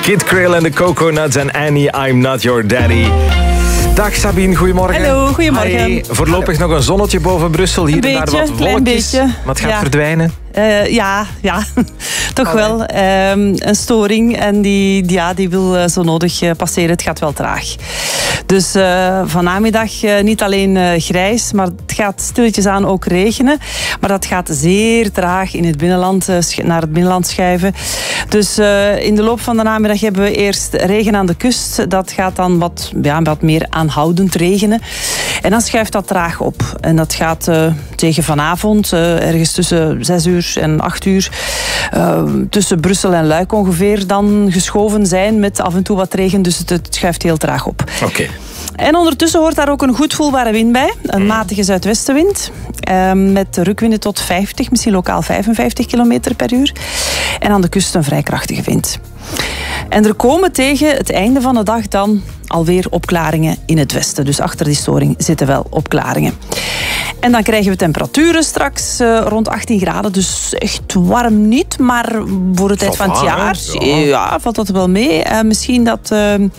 Kid Creole en de Coconuts en Annie, I'm Not Your Daddy. Dag Sabine, goedemorgen. Hallo, goedemorgen. Hey, voorlopig nog een zonnetje boven Brussel. Hier en daar wat wolkjes. Beetje. Maar het gaat verdwijnen. Ja, toch wel. Een storing en die wil zo nodig passeren. Het gaat wel traag. Dus vanmiddag niet alleen grijs, maar het gaat stilletjes aan ook regenen. Maar dat gaat zeer traag in het binnenland, naar het binnenland schuiven. Dus in de loop van de namiddag hebben we eerst regen aan de kust. Dat gaat dan wat meer aanhoudend regenen. En dan schuift dat traag op. En dat gaat tegen vanavond, ergens tussen 6 uur en 8 uur, tussen Brussel en Luik ongeveer, dan geschoven zijn met af en toe wat regen. Dus het schuift heel traag op. Oké. En ondertussen hoort daar ook een goed voelbare wind bij. Een matige zuidwestenwind. Met rukwinden tot 50, misschien lokaal 55 km per uur. En aan de kust een vrij krachtige wind. En er komen tegen het einde van de dag dan alweer opklaringen in het westen. Dus achter die storing zitten wel opklaringen. En dan krijgen we temperaturen straks rond 18 graden. Dus echt warm niet, maar voor de tijd van het jaar valt dat wel mee. Misschien dat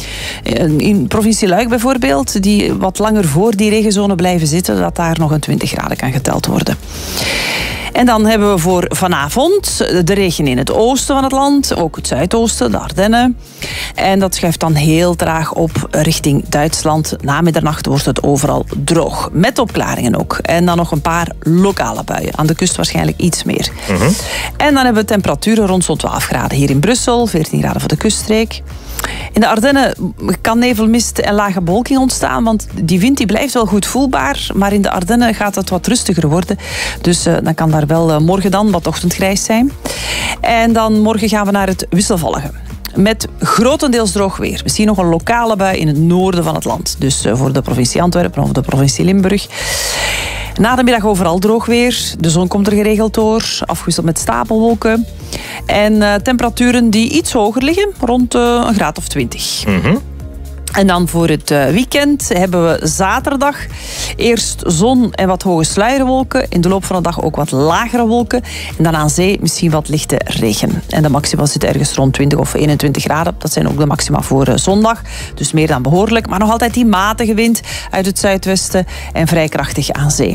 in provincie Luik bijvoorbeeld, die wat langer voor die regenzone blijven zitten, dat daar nog een 20 graden kan geteld worden. En dan hebben we voor vanavond de regen in het oosten van het land, ook het zuidoosten, de Ardennen. En dat schuift dan heel traag op richting Duitsland. Na middernacht wordt het overal droog, met opklaringen ook. En dan nog een paar lokale buien. Aan de kust waarschijnlijk iets meer. En dan hebben we temperaturen rond zo'n 12 graden hier in Brussel, 14 graden voor de kuststreek. In de Ardennen kan nevelmist en lage bewolking ontstaan, want die wind die blijft wel goed voelbaar, maar in de Ardennen gaat het wat rustiger worden. Dus dan kan daar wel morgen dan wat ochtendgrijs zijn. En dan morgen gaan we naar het wisselvallige. Met grotendeels droog weer. We zien nog een lokale bui in het noorden van het land. Dus voor de provincie Antwerpen of de provincie Limburg. Na de middag overal droog weer. De zon komt er geregeld door. Afgewisseld met stapelwolken. En temperaturen die iets hoger liggen. Rond een graad of 20. En dan voor het weekend hebben we zaterdag eerst zon en wat hoge sluierwolken. In de loop van de dag ook wat lagere wolken. En dan aan zee misschien wat lichte regen. En de maxima zit ergens rond 20 of 21 graden. Dat zijn ook de maxima voor zondag. Dus meer dan behoorlijk. Maar nog altijd die matige wind uit het zuidwesten en vrij krachtig aan zee.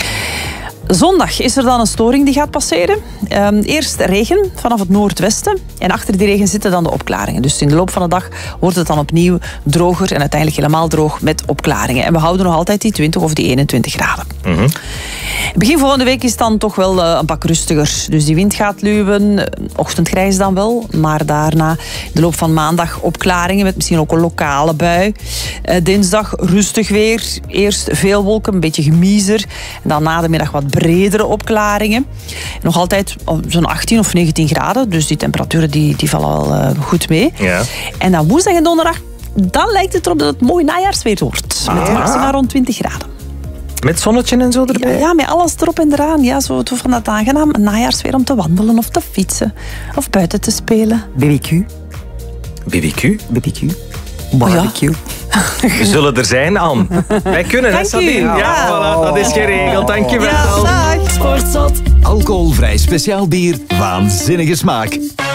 Zondag is er dan een storing die gaat passeren. Eerst regen vanaf het noordwesten. En achter die regen zitten dan de opklaringen. Dus in de loop van de dag wordt het dan opnieuw droger. En uiteindelijk helemaal droog met opklaringen. En we houden nog altijd die 20 of die 21 graden. Begin volgende week is het dan toch wel een pak rustiger. Dus die wind gaat luwen. Ochtendgrijs dan wel. Maar daarna in de loop van maandag opklaringen. Met misschien ook een lokale bui. Dinsdag rustig weer. Eerst veel wolken, een beetje gemiezer. En dan na de middag wat bredere opklaringen. Nog altijd zo'n 18 of 19 graden. Dus die temperaturen die vallen wel goed mee. Ja. En dan woensdag en donderdag, dan lijkt het erop dat het mooi najaarsweer wordt. Met maxima rond 20 graden. Met zonnetje en zo erbij? Ja, met alles erop en eraan. Ja, zo van dat aangenaam najaarsweer om te wandelen of te fietsen. Of buiten te spelen. BBQ. BBQ? BBQ. Barbecue. We zullen er zijn, Anne. Wij kunnen, hè, Sabine? Ja, voilà, dat is geregeld. Dank je wel. Ja, dag. Sportzot. Alcoholvrij speciaal bier. Waanzinnige smaak.